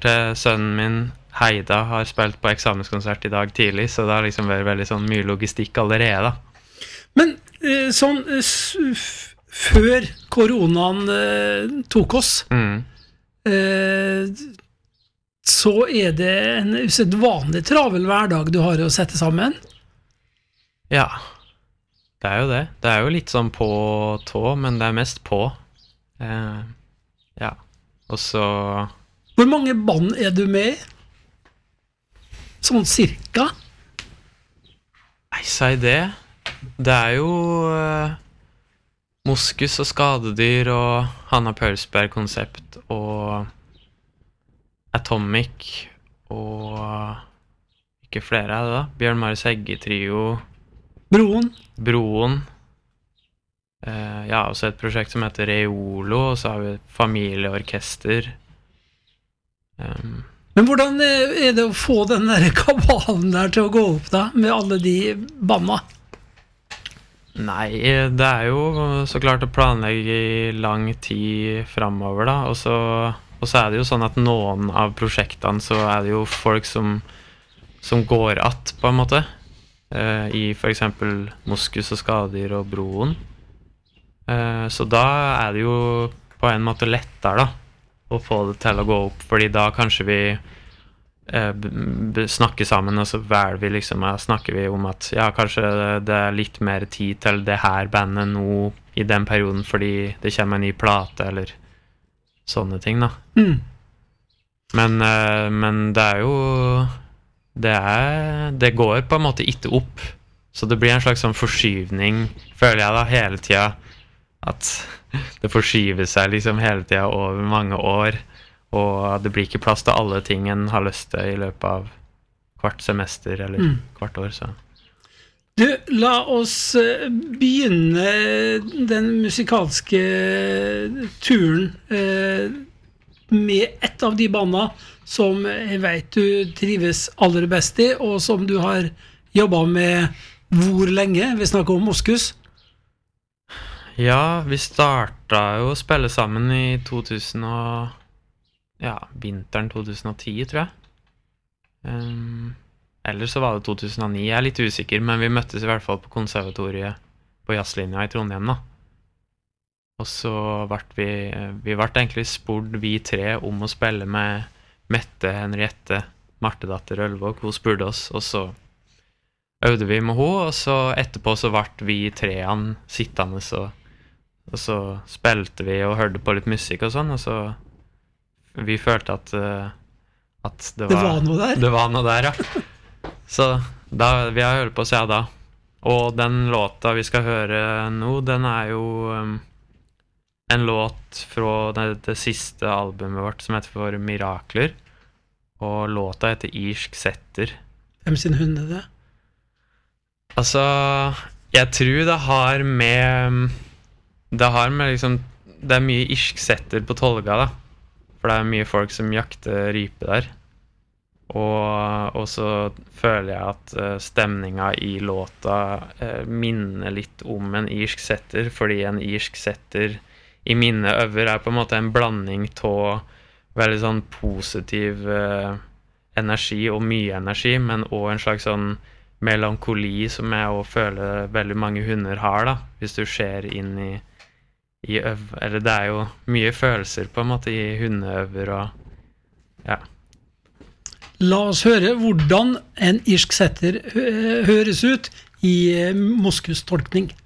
til sønnen min, Heida, har spilt på eksamenskonsert I dag tidlig, så det har liksom vært veldig sånn mye logistikk allerede da. Men sånn før koronaen tok oss, så det en usedvanlig travel hverdag du har å sette sammen? Ja, det jo det. Det jo litt sånn på tå, men det mest på. Ja, og så... Hvor mange band du med I? Sånn cirka? Nei, si det. Det jo Moskus og Skadedyr og Hanna Pølsberg-konsept og Atomic og ikke flere det da. Bjørn Marius Hegge-trio. Broen. Ja, og så et prosjekt som heter Reolo, og så har vi familieorkester. Men hvordan det å få den der kabalen der til å gå opp da, med alle de banda? Nei, det jo så klart å planlegge I lang tid fremover da, og så det jo sånn at noen av prosjektene så det jo folk som går att på en måte, I for eksempel Moskus og Skadedyr og Broen. Så da det jo på en måte lettere da, å få det til å gå opp, fordi da kanskje vi snakker sammen, og så vi liksom, snakker vi om at ja, kanskje det litt mer tid til det her bandet nå I den perioden, fordi det kommer en ny plate, eller sånne ting da. Men det jo det går på en måte ikke opp, så det blir en slags sånn forskyvning, føler jeg da, hele tiden, at det forskyver seg liksom hele tiden over mange år, og det blir ikke plass til alle ting en har lyst til I løpet av hvert semester eller hvert år, så. Du, la oss begynne den musikalske turen med et av de bandene som jeg vet du trives aller best I, og som du har jobbet med hvor lenge? Vi snakker om Moskus. Ja, vi startet jo å spille sammen I 2000 og ja, vinteren 2010, tror jeg. Eller så var det 2009, jeg litt usikker, men vi møttes I hvert fall på konservatoriet på jazzlinja I Trondheim da. Og så vi ble egentlig spurt vi tre om å spille med Mette, Henriette, Martedatter Ølvåg. Hun spurte oss, og så øvde vi med henne, og så etterpå så ble vi treene sittende, og så spilte vi og hørte på litt musikk og sånn, og så vi følte at det var noe der. Det var noe der, ja. Så da, vi har hørt på seg da. Og den låta vi skal høre nå, den jo en låt fra det siste albumet vårt som heter For Mirakler. Og låta heter Irsk Setter. Hvem sin hund det? Altså, jeg tror det har med liksom, det mye irsk setter på Tolga da. For det mye folk som jakter rype der. Og så føler jeg at stemningen I låta minner litt om en irsk setter, fordi en irsk setter I mine øver på en måte en blanding av veldig sånn positiv energi og mye energi, men også en slags sånn melankoli som jeg også føler veldig mange hunder har da, hvis du ser inn I eller det jo mye følelser på en måte I hundeøver og ja. La oss høre hvordan en irsk setter høres ut I Moskus tolkning.